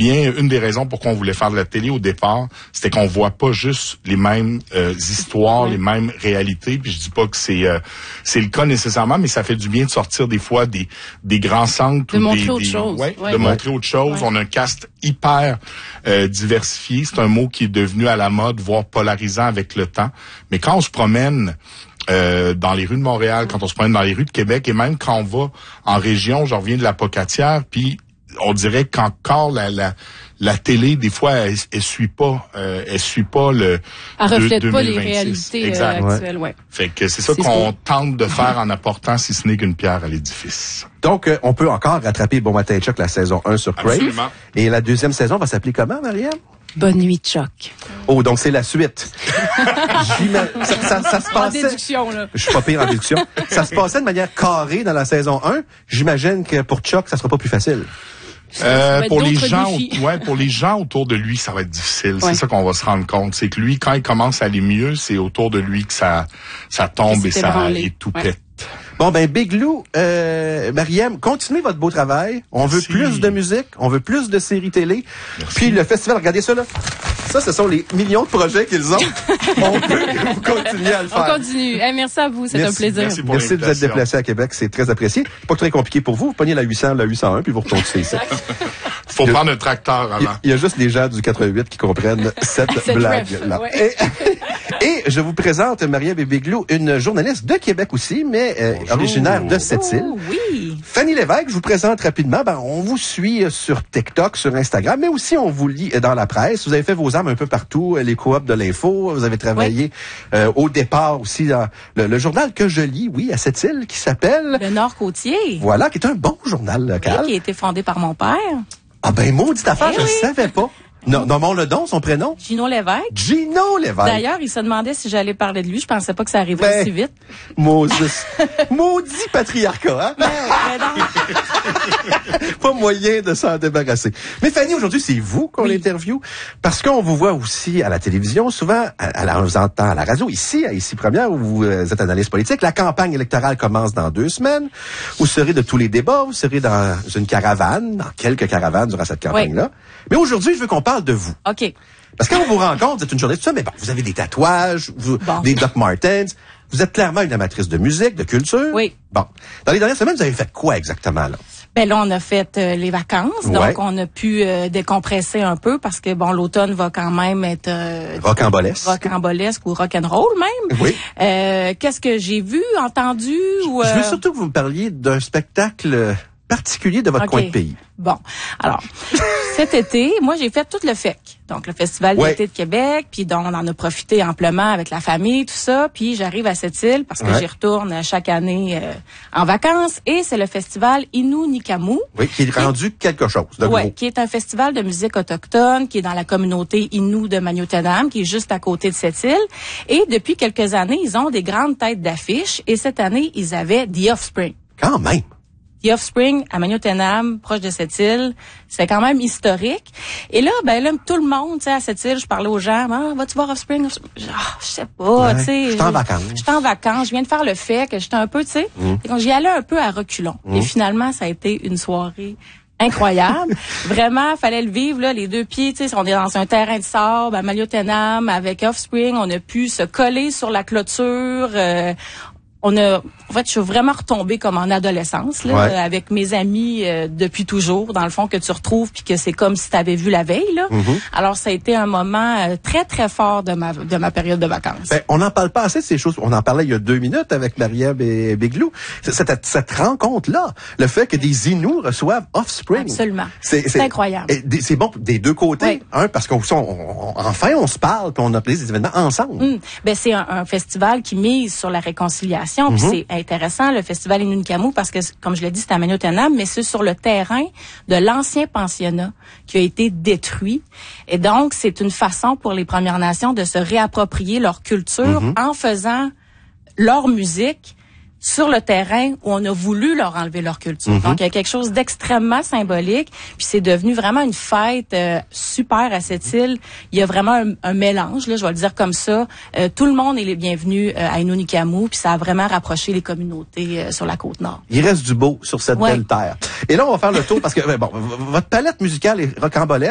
bien une des raisons pourquoi on voulait faire de la télé au départ, c'était qu'on voit pas juste les mêmes histoires, les mêmes réalités. Puis je dis pas que c'est le cas nécessairement, mais ça fait du bien de sortir des fois des grands centres. De montrer autre chose. De montrer autre chose. On a un cast hyper diversifié. C'est un mot qui est devenu à la mode, voire polarisant avec le temps. Mais quand on se promène dans les rues de Montréal, quand on se promène dans les rues de Québec, et même quand on va en région, je reviens de la Pocatière, puis on dirait qu'encore la télé, des fois, elle suit pas le. Elle reflète 2026. pas les réalités actuelles, ouais. Fait que c'est ça qu'on tente de faire en apportant, si ce n'est qu'une pierre à l'édifice. Donc, on peut encore rattraper Bon Matin Chuck, la saison 1 sur Crave. Absolument. Et la deuxième saison va s'appeler comment, Marianne? Bonne nuit, Chuck. Oh, donc c'est la suite. Ça se passait... En déduction, là. Je suis pas pire en déduction. Ça se passait de manière carrée dans la saison 1. J'imagine que pour Chuck, ça sera pas plus facile. Pour les gens autour de lui, ça va être difficile. Ouais. C'est ça qu'on va se rendre compte. C'est que lui, quand il commence à aller mieux, c'est autour de lui que ça tombe et tout pète. Bon, ben, Big Lou, Mariam, continuez votre beau travail. On veut plus de musique, on veut plus de séries télé. Merci. Puis le festival, regardez ça, là. Ça, ce sont les millions de projets qu'ils ont. On peut que vous continuez à le faire. On continue. Merci à vous, c'est un plaisir. Merci de vous être déplacé à Québec, c'est très apprécié. Pas très compliqué pour vous. Vous prenez la 800, la 801, puis vous retournez ici. Faut prendre un tracteur avant. Il y a juste les gens du 88 qui comprennent cette blague-là. Ouais. Et je vous présente, Mariam et Big Lou, une journaliste de Québec aussi, mais originaire de Sept-Îles. Oh, oui. Fanny Lévesque, je vous présente rapidement. On vous suit sur TikTok, sur Instagram, mais aussi on vous lit dans la presse. Vous avez fait vos armes un peu partout, les coops de l'info. Vous avez travaillé au départ aussi dans le journal que je lis, à Sept-Îles, qui s'appelle... Le Nord-Côtier. Voilà, qui est un bon journal local. Oui, qui a été fondé par mon père. Ah ben, maudite affaire, je ne savais pas. Non, nommons le don, son prénom. Gino Lévesque. Gino Lévesque. D'ailleurs, il se demandait si j'allais parler de lui. Je pensais pas que ça arriverait si vite. Maudit patriarcat, hein? Pas moyen de s'en débarrasser. Mais Fanny, aujourd'hui, c'est vous qu'on interviewe. Parce qu'on vous voit aussi à la télévision, souvent, on vous entend à la radio, ici Première, où vous êtes analyste politique. La campagne électorale commence dans 2 semaines. Vous serez de tous les débats. Vous serez dans une caravane, dans quelques caravanes durant cette campagne-là. Mais aujourd'hui, je veux qu'on parle de vous. OK. Parce que quand on vous rencontre, vous êtes une journaliste, tout ça, mais vous avez des tatouages, des Doc Martens. Vous êtes clairement une amatrice de musique, de culture. Oui. Bon. Dans les dernières semaines, vous avez fait quoi exactement, là? Ben là, on a fait les vacances, donc on a pu décompresser un peu parce que l'automne va quand même être rocambolesque ou rock'n'roll même. Oui. Qu'est-ce que j'ai vu, entendu ou Je veux surtout que vous me parliez d'un spectacle particulier de votre coin de pays. Bon, alors cet été, moi j'ai fait tout le FEC, donc le Festival d'été de Québec, puis donc on en a profité amplement avec la famille, tout ça, puis j'arrive à Sept-Îles parce que j'y retourne chaque année en vacances et c'est le festival Innu Nikamu. Oui, qui est rendu quelque chose de gros. Oui, qui est un festival de musique autochtone qui est dans la communauté Innu de Magnotenam, qui est juste à côté de Sept-Îles. Et depuis quelques années, ils ont des grandes têtes d'affiche et cette année, ils avaient The Offspring. Quand même. The Offspring à Magnotenam, proche de Sept-Îles, c'est quand même historique. Et là, tout le monde, tu sais, à Sept-Îles, je parlais aux gens, vas-tu voir Offspring? Je sais pas, tu sais. Je suis en vacances. Je suis en vacances, je viens de faire le fait que j'étais un peu, tu sais. Donc j'y allais un peu à reculons. Et finalement, ça a été une soirée incroyable. Vraiment, fallait le vivre, là, les 2 pieds, tu sais, on est dans un terrain de sable à Magnotenam avec Offspring, on a pu se coller sur la clôture, je suis vraiment retombée comme en adolescence, là, avec mes amis depuis toujours, dans le fond, que tu retrouves puis que c'est comme si tu avais vu la veille, là. Alors, ça a été un moment très, très fort de ma période de vacances. Ben, on n'en parle pas assez de ces choses. On en parlait il y a 2 minutes avec Mariam et Big Lou. Cette rencontre-là, le fait que des Inuits reçoivent Offspring. Absolument. C'est incroyable. C'est bon des 2 côtés. Un, parce enfin, on se parle puis on organise des événements ensemble. Ben, c'est un festival qui mise sur la réconciliation. Puis c'est intéressant, le festival Innu Nikamu, parce que, comme je l'ai dit, c'est à Magnotenam, mais c'est sur le terrain de l'ancien pensionnat qui a été détruit. Et donc, c'est une façon pour les Premières Nations de se réapproprier leur culture en faisant leur musique sur le terrain où on a voulu leur enlever leur culture. Donc, il y a quelque chose d'extrêmement symbolique. Puis, c'est devenu vraiment une fête super à cette île. Il y a vraiment un mélange, là, je vais le dire comme ça. Tout le monde est les bienvenus à Innu Nikamu. Puis, ça a vraiment rapproché les communautés sur la Côte-Nord. Il reste du beau sur cette belle terre. Et là, on va faire le tour parce que, votre palette musicale est rocambolesque.